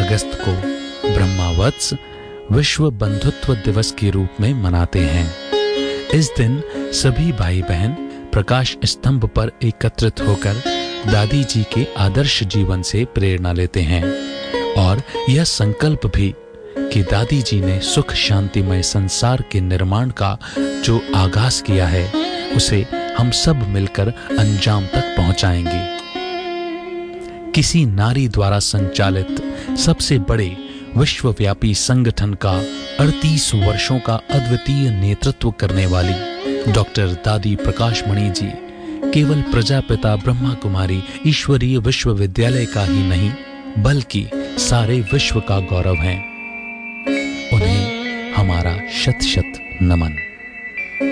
अगस्त को ब्रह्मावत्स विश्व बंधुत्व दिवस के रूप में मनाते हैं। इस दिन सभी भाई बहन प्रकाश स्तंभ पर एकत्रित होकर दादी जी के आदर्श जीवन से प्रेरणा लेते हैं और यह संकल्प भी कि दादी जी ने सुख शांतिमय संसार के निर्माण का जो आगाज किया है उसे हम सब मिलकर अंजाम तक पहुंचाएंगे। किसी नारी द्वारा संचालित सबसे बड़े विश्वव्यापी संगठन का 38 वर्षों का अद्वितीय नेतृत्व करने वाली डॉक्टर दादी प्रकाशमणि जी केवल प्रजापिता ब्रह्मा कुमारी ईश्वरीय विश्वविद्यालय का ही नहीं बल्कि सारे विश्व का गौरव हैं। उन्हें हमारा शत शत नमन।